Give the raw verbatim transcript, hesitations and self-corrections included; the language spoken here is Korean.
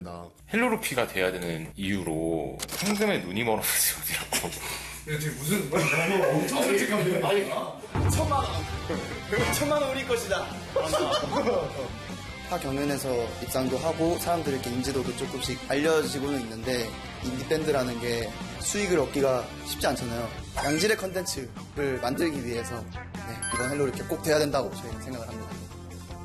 나 헬로루피가 돼야 되는 이유로 황금의 눈이 멀어서 어디라고. 야, 지금 무슨 너무 엄청 솔직한데. 아니, 천만 원. 천만 원 우리 것이다. 타 경연에서 입상도 하고 사람들에게 인지도도 조금씩 알려지고는 있는데 인디밴드라는 게 수익을 얻기가 쉽지 않잖아요. 양질의 컨텐츠를 만들기 위해서 네, 이번 헬로루피 꼭 돼야 된다고 저희는 생각을 합니다.